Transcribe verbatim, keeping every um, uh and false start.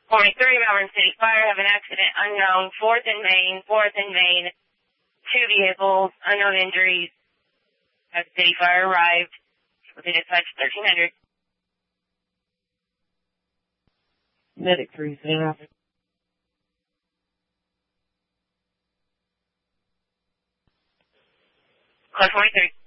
forty-three, Malvern City Fire, have an accident unknown, fourth and Main, fourth and Main, two vehicles, unknown injuries. As City Fire arrived, with a dispatch thirteen hundred. Medic three zero. Call forty-three.